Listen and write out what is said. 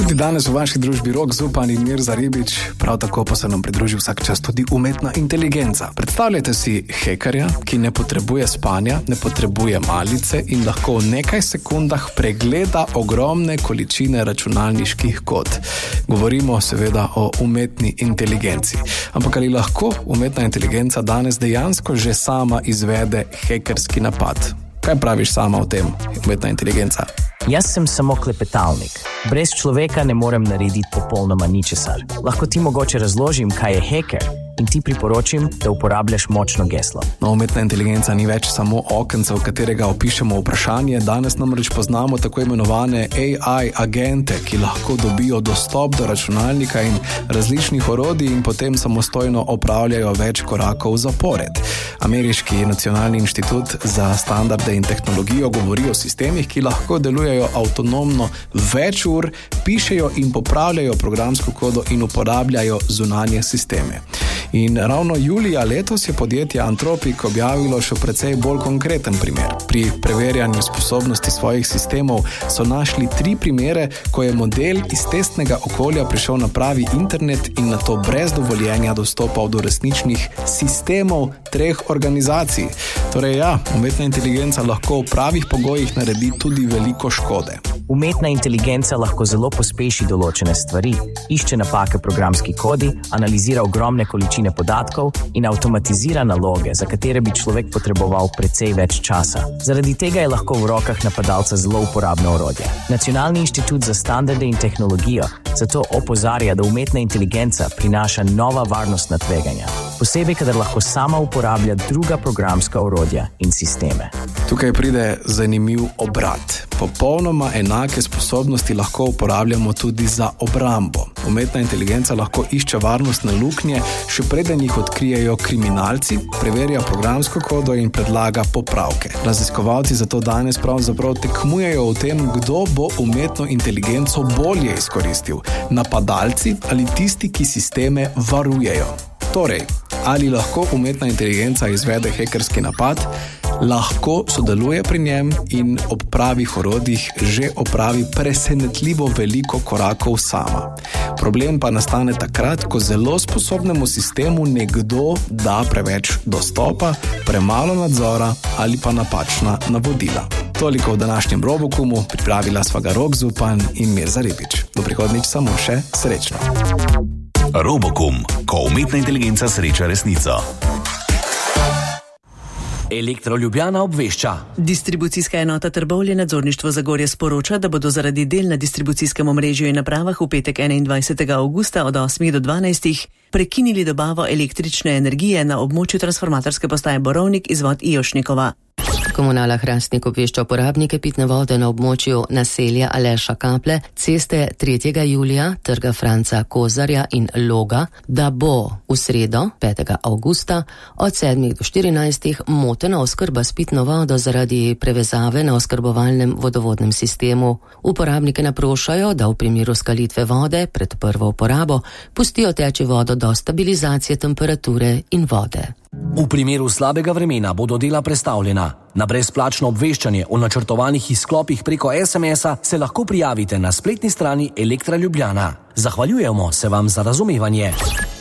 Tudi danes v vaši družbi Rok Zupan in Mirza Ribič, prav tako pa se nam pridruži vsak čas tudi umetna inteligenca. Predstavljajte si hekerja, ki ne potrebuje spanja, ne potrebuje malice in lahko v nekaj sekundah pregleda ogromne količine računalniških kod. Govorimo seveda o umetni inteligenci. Ampak ali lahko umetna inteligenca danes dejansko že sama izvede hekerski napad? Kaj praviš sama o tem, umetna inteligenca? Jaz sem samo klepetalnik. Brez človeka ne morem narediti popolnoma ničesar. Lahko ti mogoče razložim, kaj je heker, in ti priporočim, da uporabljaš močno geslo. No, umetna inteligenca ni več samo okence, v katerega opišemo vprašanje. Danes namreč poznamo tako imenovane AI agente, ki lahko dobijo dostop do računalnika in različnih orodij in potem samostojno opravljajo več korakov zapored. Ameriški nacionalni inštitut za standarde in tehnologijo govori o sistemih, ki lahko delujejo avtonomno več ur, pišejo in popravljajo programsko kodo in uporabljajo zunanje sisteme. In ravno julija letos je podjetje Anthropic objavilo še precej bolj konkreten primer. Pri preverjanju sposobnosti svojih sistemov so našli 3 primere, ko je model iz testnega okolja prišel na pravi internet in nato brez dovoljenja dostopal do resničnih sistemov 3 organizacij. Torej umetna inteligenca lahko v pravih pogojih naredi tudi veliko škode. Umetna inteligenca lahko zelo pospeši določene stvari, išče napake v programski kodi, analizira ogromne količine podatkov in avtomatizira naloge, za katere bi človek potreboval precej več časa. Zaradi tega je lahko v rokah napadalca zelo uporabno orodje. Nacionalni inštitut za standarde in tehnologijo zato opozarja, da umetna inteligenca prinaša nova varnostna tveganja, posebej, kadar lahko sama uporablja druga programska orodja in sisteme. Tukaj pride zanimiv obrat. Popolnoma enake sposobnosti lahko uporabljamo tudi za obrambo. Umetna inteligenca lahko išče varnostne luknje, še preden jih odkrijejo kriminalci, preverja programsko kodo in predlaga popravke. Raziskovalci zato danes pravzaprav tekmujejo v tem, kdo bo umetno inteligenco bolje izkoristil. Napadalci ali tisti, ki sisteme varujejo. Torej, ali lahko umetna inteligenca izvede hekerski napad? Lahko sodeluje pri njem in ob pravih orodjih že opravi presenetljivo veliko korakov sama. Problem pa nastane takrat, ko zelo sposobnemu sistemu nekdo da preveč dostopa, premalo nadzora ali pa napačna navodila. Toliko v današnjem Robokumu, pripravila sva ga Rok Zupan in Mirza Ribič. Do prihodnjič samo še srečno. Robokum, ko umetna inteligenca sreča resnico. Elektro Ljubljana obvešča. Distribucijska enota Trbovlje nadzorništvo Zagorje sporoča, da bodo zaradi del na distribucijskem omrežju in napravah v petek 21. avgusta od 8 do 12 prekinili dobavo električne energije na območju transformatorske postaje Borovnik izvod Ijošnikova. Komunala Hrastnik obvešča uporabnike pitne vode na območju naselja Aleša Kaple, ceste 3. julija, trga Franca Kozarja in Loga, da bo v sredo, 5. avgusta, od 7 do 14 motena oskrba s pitno vodo zaradi prevezave na oskrbovalnem vodovodnem sistemu. Uporabnike naprošajo, da v primeru skalitve vode pred prvo uporabo pustijo teči vodo do stabilizacije temperature in vode. V primeru slabega vremena bodo dela prestavljena. Na brezplačno obveščanje o načrtovanih izklopih preko SMS-a se lahko prijavite na spletni strani Elektra Ljubljana. Zahvaljujemo se vam za razumevanje.